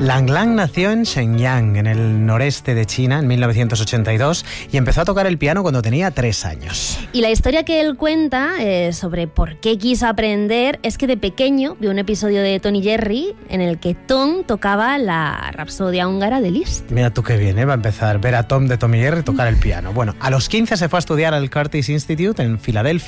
Lang Lang nació en Shenyang, en el noreste de China, en 1982, y empezó a tocar el piano cuando tenía 3 años. Y la historia que él cuenta sobre por qué quiso aprender es que de pequeño vio un episodio de Tom y Jerry en el que Tom tocaba la Rapsodia húngara de Liszt. Mira tú qué bien, va a empezar a ver a Tom de Tom y Jerry tocar el piano. Bueno, a los 15 se fue a estudiar al Curtis Institute en Filadelfia.